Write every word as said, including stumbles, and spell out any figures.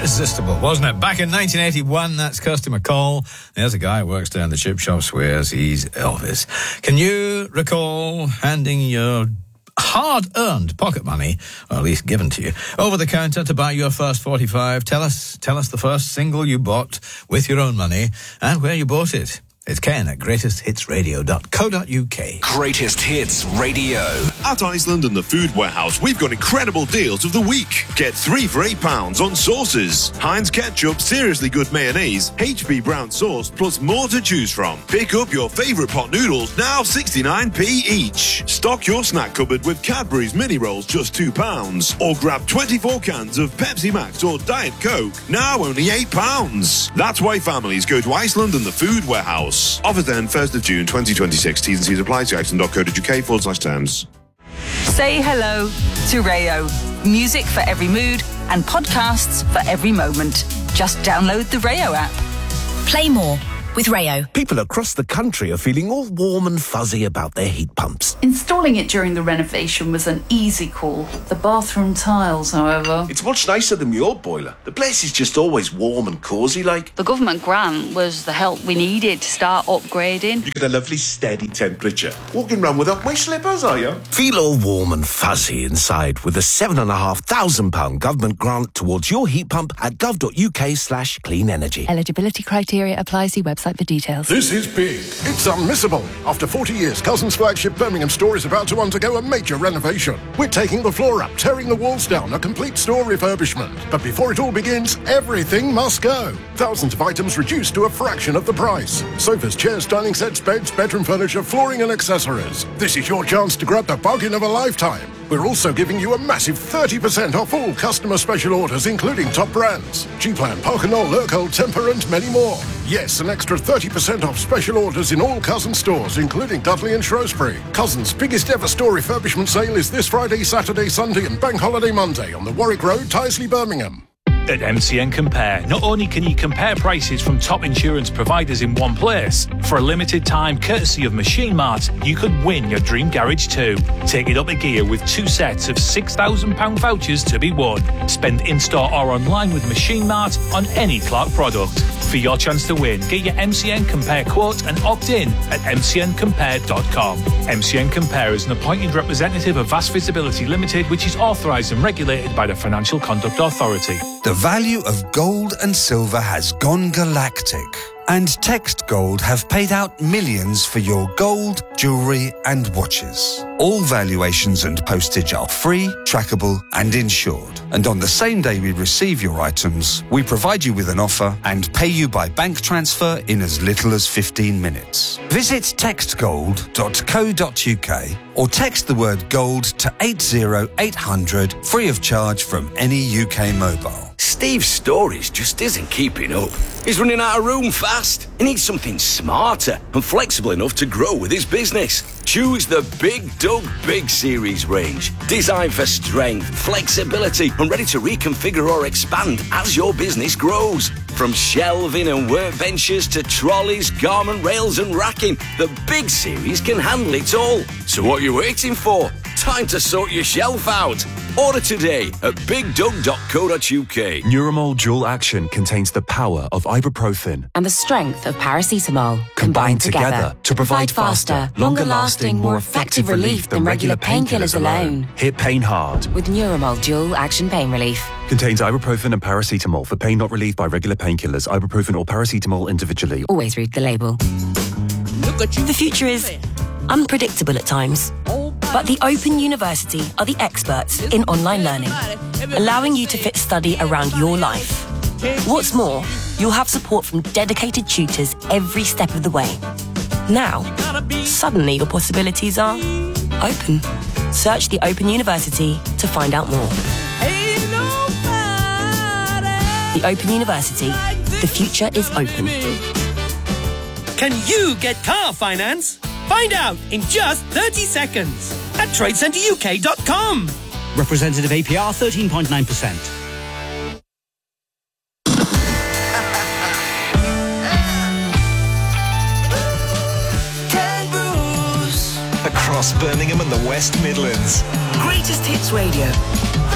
Irresistible, wasn't it? Back in nineteen eighty-one, that's Kirsty MacColl. There's a guy who works down the chip shop, swears he's Elvis. Can you recall handing your hard-earned pocket money, or at least given to you, over the counter to buy your first forty-five? Tell us, tell us the first single you bought with your own money and where you bought it. It's Ken at greatest hits radio dot co dot uk. Greatest Hits Radio. At Iceland and the Food Warehouse, we've got incredible deals of the week. Get three for eight pounds on sauces. Heinz Ketchup, Seriously Good Mayonnaise, H B Brown Sauce, plus more to choose from. Pick up your favourite pot noodles, now sixty-nine p each. Stock your snack cupboard with Cadbury's mini rolls, just two pounds. Or grab twenty-four cans of Pepsi Max or Diet Coke, now only eight pounds. That's why families go to Iceland and the Food Warehouse. Offers then first of June twenty twenty-six. T's and C's apply to iceland dot co dot uk forward slash terms. Say hello to Rayo. Music for every mood and podcasts for every moment. Just download the Rayo app. Play more with Rayo. People across the country are feeling all warm and fuzzy about their heat pumps. Installing it during the renovation was an easy call. The bathroom tiles, however... It's much nicer than my old boiler. The place is just always warm and cosy like. The government grant was the help we needed to start upgrading. You get a lovely steady temperature. Walking around without my slippers, are you? Feel all warm and fuzzy inside with a seven and a half thousand pound government grant towards your heat pump at gov dot uk slash clean energy. Eligibility criteria applies. See website for details. This is big. It's unmissable. After forty years, Cousins flagship Birmingham store is about to undergo a major renovation. We're taking the floor up, tearing the walls down, a complete store refurbishment. But before it all begins, everything must go. Thousands of items reduced to a fraction of the price. Sofas, chairs, dining sets, beds, bedroom furniture, flooring and accessories. This is your chance to grab the bargain of a lifetime. We're also giving you a massive thirty percent off all customer special orders, including top brands. G-Plan, Parkinol, Urkel, Temper and many more. Yes, an extra thirty percent off special orders in all Cousins stores, including Dudley and Shrewsbury. Cousins' biggest ever store refurbishment sale is this Friday, Saturday, Sunday and Bank Holiday Monday on the Warwick Road, Tyseley, Birmingham. At M C N Compare, not only can you compare prices from top insurance providers in one place, for a limited time, courtesy of Machine Mart, you could win your dream garage too. Take it up a gear with two sets of six thousand pounds vouchers to be won. Spend in-store or online with Machine Mart on any Clark product. For your chance to win, get your M C N Compare quote and opt in at m c n compare dot com. M C N Compare is an appointed representative of Vast Visibility Limited, which is authorised and regulated by the Financial Conduct Authority. The value of gold and silver has gone galactic, and Text Gold have paid out millions for your gold, jewellery and watches. All valuations and postage are free, trackable and insured. And on the same day we receive your items, we provide you with an offer and pay you by bank transfer in as little as fifteen minutes. Visit text gold dot co dot uk or text the word gold to eight zero eight hundred free of charge from any U K mobile. Steve's storage just isn't keeping up. He's running out of room fast. He needs something smarter and flexible enough to grow with his business. Choose the Big Doug Big Series range. Designed for strength, flexibility and ready to reconfigure or expand as your business grows. From shelving and workbenches to trolleys, garment rails and racking, the Big Series can handle it all. So what are you waiting for? Time to sort your shelf out. Order today at big doug dot co dot uk. Nuromol Dual Action contains the power of ibuprofen and the strength of paracetamol combined, combined together, together to provide faster, longer-lasting, more effective relief than regular painkillers alone. Hit pain hard with Nuromol Dual Action Pain Relief. Contains ibuprofen and paracetamol for pain not relieved by regular painkillers. Ibuprofen or paracetamol individually. Always read the label. Look at you. The future is unpredictable at times. But the Open University are the experts in online learning, allowing you to fit study around your life. What's more, you'll have support from dedicated tutors every step of the way. Now, suddenly your possibilities are open. Search the Open University to find out more. The Open University. The future is open. Can you get car finance? Find out in just thirty seconds at trade centre u k dot com. Representative A P R thirteen point nine percent. Across Birmingham and the West Midlands. Greatest Hits Radio.